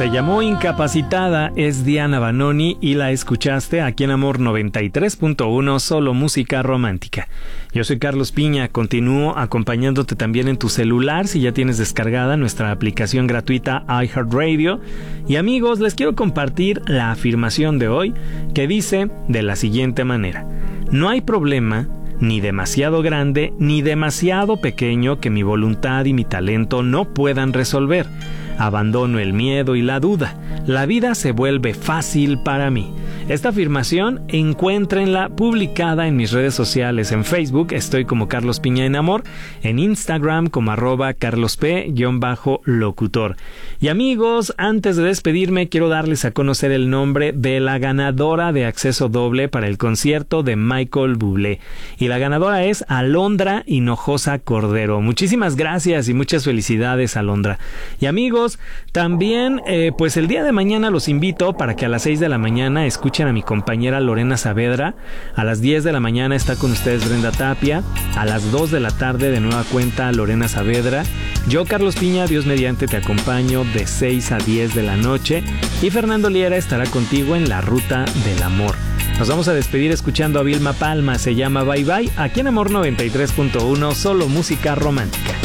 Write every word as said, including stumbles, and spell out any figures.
Se llamó Incapacitada, es Diana Banoni y la escuchaste aquí en Amor noventa y tres punto uno, solo música romántica. Yo soy Carlos Piña, continúo acompañándote también en tu celular si ya tienes descargada nuestra aplicación gratuita iHeartRadio. Y amigos, les quiero compartir la afirmación de hoy que dice de la siguiente manera: no hay problema ni demasiado grande ni demasiado pequeño que mi voluntad y mi talento no puedan resolver. Abandono el miedo y la duda. La vida se vuelve fácil para mí. Esta afirmación encuéntrenla publicada en mis redes sociales. En Facebook estoy como Carlos Piña en Amor, en Instagram como arroba carlosp-locutor. Y amigos, antes de despedirme quiero darles a conocer el nombre de la ganadora de acceso doble para el concierto de Michael Bublé. Y la ganadora es Alondra Hinojosa Cordero. Muchísimas gracias y muchas felicidades, Alondra. Y amigos, también eh, pues el día de mañana los invito para que a las seis de la mañana escuchen a mi compañera Lorena Saavedra. A las diez de la mañana está con ustedes Brenda Tapia. A las dos de la tarde de nueva cuenta Lorena Saavedra. Yo, Carlos Piña, Dios mediante, te acompaño de seis a diez de la noche. Y Fernando Liera estará contigo en la ruta del amor. Nos vamos a despedir escuchando a Vilma Palma. Se llama Bye Bye, aquí en Amor noventa y tres punto uno, solo música romántica.